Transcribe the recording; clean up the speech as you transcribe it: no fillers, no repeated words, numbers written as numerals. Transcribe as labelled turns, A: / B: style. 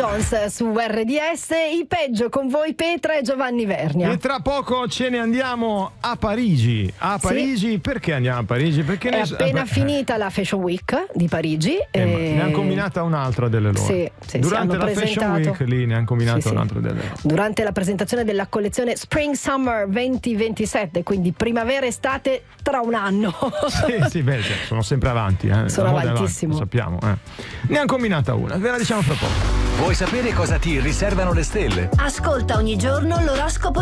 A: Jones su RDS. I peggio con voi Petra e Giovanni Vernia.
B: E tra poco ce ne andiamo a Parigi. A Parigi, sì. Perché andiamo a Parigi? Perché
A: è appena finita la Fashion Week di Parigi.
B: Ne hanno combinata un'altra delle loro.
A: Sì,
B: durante la Fashion Week lì ne hanno combinata un'altra delle loro.
A: Durante la presentazione della collezione Spring Summer 2027, quindi primavera-estate tra un anno.
B: Sì, beh, sono sempre avanti.
A: Sono avantissimo.
B: Avanti, lo sappiamo. Ne hanno combinata una, ve la diciamo fra poco.
C: Vuoi sapere cosa ti riservano le stelle?
D: Ascolta ogni giorno l'oroscopo